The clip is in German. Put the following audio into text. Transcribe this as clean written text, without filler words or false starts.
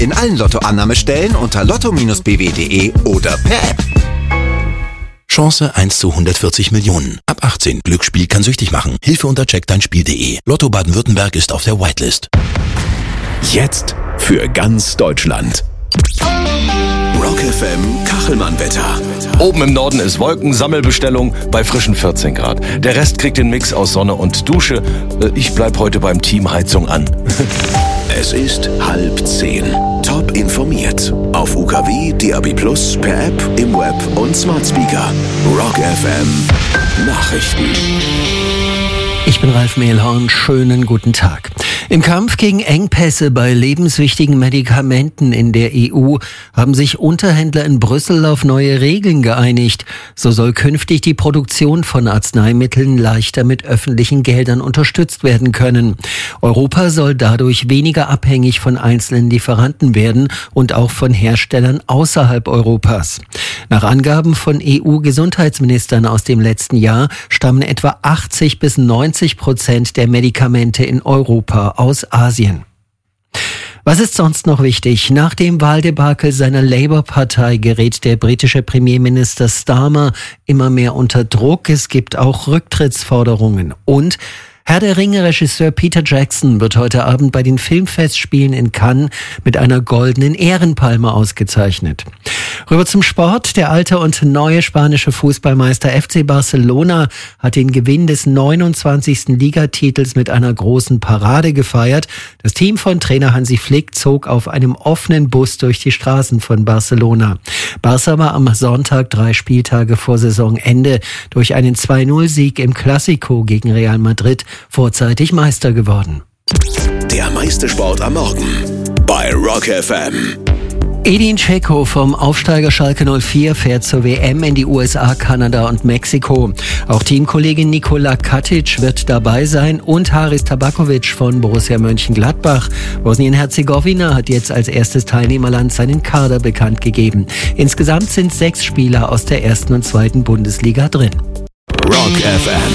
In allen Lottoannahmestellen unter lotto-bw.de oder per App. Chance 1 zu 140 Millionen. Ab 18. Glücksspiel kann süchtig machen. Hilfe unter checkdeinspiel.de. Lotto Baden-Württemberg ist auf der Whitelist. Jetzt für ganz Deutschland. Rock FM Kachelmann-Wetter. Oben im Norden ist Wolkensammelbestellung bei frischen 14 Grad. Der Rest kriegt den Mix aus Sonne und Dusche. Ich bleib heute beim Team Heizung an. Es ist 9:30. Top informiert. Auf UKW, DAB+, per App, im Web und Smart Speaker. Rock FM Nachrichten. Ich bin Ralf Mehlhorn, schönen guten Tag. Im Kampf gegen Engpässe bei lebenswichtigen Medikamenten in der EU haben sich Unterhändler in Brüssel auf neue Regeln geeinigt. So soll künftig die Produktion von Arzneimitteln leichter mit öffentlichen Geldern unterstützt werden können. Europa soll dadurch weniger abhängig von einzelnen Lieferanten werden und auch von Herstellern außerhalb Europas. Nach Angaben von EU-Gesundheitsministern aus dem letzten Jahr stammen etwa 80-90% der Medikamente in Europa aus Asien. Was ist sonst noch wichtig? Nach dem Wahldebakel seiner Labour-Partei gerät der britische Premierminister Starmer immer mehr unter Druck. Es gibt auch Rücktrittsforderungen. Und Herr der Ringe-Regisseur Peter Jackson wird heute Abend bei den Filmfestspielen in Cannes mit einer goldenen Ehrenpalme ausgezeichnet. Rüber zum Sport. Der alte und neue spanische Fußballmeister FC Barcelona hat den Gewinn des 29. Ligatitels mit einer großen Parade gefeiert. Das Team von Trainer Hansi Flick zog auf einem offenen Bus durch die Straßen von Barcelona. Barca war am Sonntag 3 Spieltage vor Saisonende durch einen 2-0-Sieg im Clasico gegen Real Madrid vorzeitig Meister geworden. Der meiste Sport am Morgen bei Rock FM. Edin Dzeko vom Aufsteiger Schalke 04 fährt zur WM in die USA, Kanada und Mexiko. Auch Teamkollegin Nikola Katic wird dabei sein und Haris Tabakovic von Borussia Mönchengladbach. Bosnien-Herzegowina hat jetzt als erstes Teilnehmerland seinen Kader bekannt gegeben. Insgesamt sind 6 Spieler aus der 1. und 2. Bundesliga drin. Rock FM.